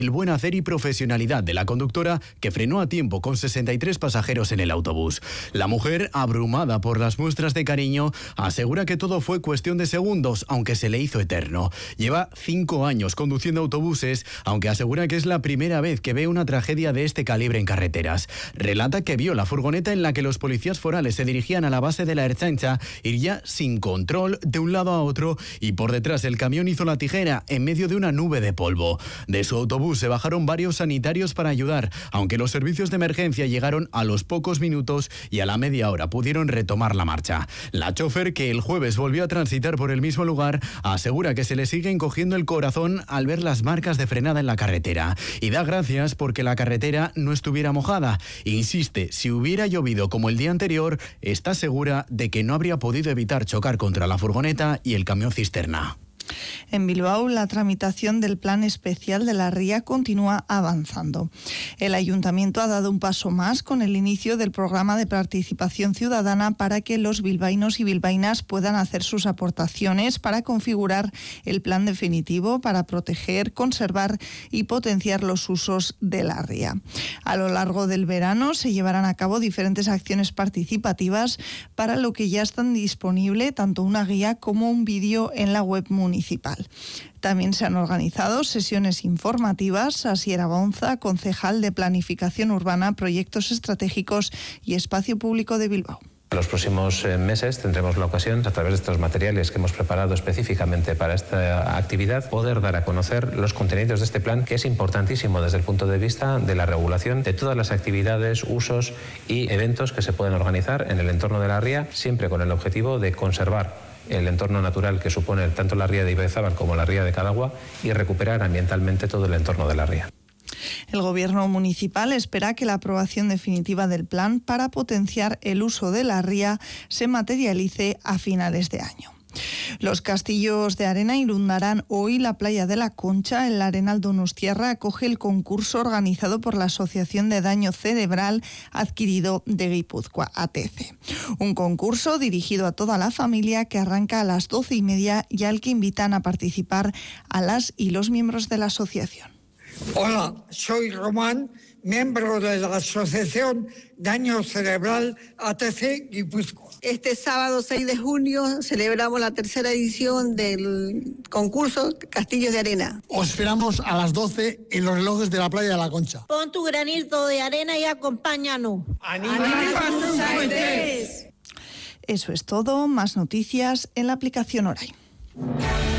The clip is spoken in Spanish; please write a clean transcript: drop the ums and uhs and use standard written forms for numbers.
El buen hacer y profesionalidad de la conductora, que frenó a tiempo con 63 pasajeros en el autobús. La mujer, abrumada por las muestras de cariño, asegura que todo fue cuestión de segundos, aunque se le hizo eterno. Lleva 5 años conduciendo autobuses, aunque asegura que es la primera vez que ve una tragedia de este calibre en carreteras. Relata que vio la furgoneta en la que los policías forales se dirigían a la base de la Ertzaintza ir ya sin control de un lado a otro, y por detrás el camión hizo la tijera en medio de una nube de polvo. De su autobús se bajaron varios sanitarios para ayudar, aunque los servicios de emergencia llegaron a los pocos minutos y a la media hora pudieron retomar la marcha. La chófer, que el jueves volvió a transitar por el mismo lugar, asegura que se le sigue encogiendo el corazón al ver las marcas de frenada en la carretera y da gracias porque la carretera no estuviera mojada. Insiste, si hubiera llovido como el día anterior, está segura de que no habría podido evitar chocar contra la furgoneta y el camión cisterna. En Bilbao, la tramitación del Plan Especial de la Ría continúa avanzando. El Ayuntamiento ha dado un paso más con el inicio del programa de participación ciudadana para que los bilbaínos y bilbaínas puedan hacer sus aportaciones para configurar el plan definitivo para proteger, conservar y potenciar los usos de la ría. A lo largo del verano se llevarán a cabo diferentes acciones participativas, para lo que ya están disponible tanto una guía como un vídeo en la web municipal. También se han organizado sesiones informativas. Asier Abaunza, concejal de Planificación Urbana, Proyectos Estratégicos y Espacio Público de Bilbao. En los próximos meses tendremos la ocasión, a través de estos materiales que hemos preparado específicamente para esta actividad, poder dar a conocer los contenidos de este plan, que es importantísimo desde el punto de vista de la regulación de todas las actividades, usos y eventos que se pueden organizar en el entorno de la ría, siempre con el objetivo de conservar el entorno natural que supone tanto la ría de Ibaizábal como la ría de Cadagua y recuperar ambientalmente todo el entorno de la ría. El Gobierno municipal espera que la aprobación definitiva del plan para potenciar el uso de la ría se materialice a finales de año. Los castillos de arena inundarán hoy la playa de la Concha. El Arenal Donostiarra acoge el concurso organizado por la Asociación de Daño Cerebral Adquirido de Guipúzcoa, ATC. Un concurso dirigido a toda la familia que arranca a las 12:30 y al que invitan a participar a las y los miembros de la asociación. Hola, soy Román, miembro de la Asociación Daño Cerebral ATC Guipúzcoa. Este sábado 6 de junio celebramos la tercera edición del concurso Castillos de Arena. Os esperamos a las 12 en los relojes de la playa de la Concha. Pon tu granito de arena y acompáñanos. Eso es todo. Más noticias en la aplicación Oray.